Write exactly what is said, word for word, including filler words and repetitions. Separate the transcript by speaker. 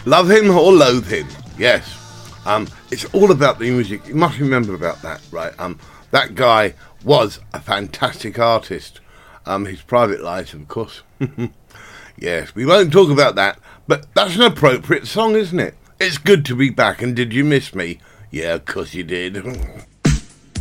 Speaker 1: Love him or loathe him, yes. Um, it's all about the music. You must remember about that, right? Um, that guy was a fantastic artist. Um, his private life, of course. Yes, we won't talk about that, but that's an appropriate song, isn't it? It's good to be back, and did you miss me? Yeah, of course you did.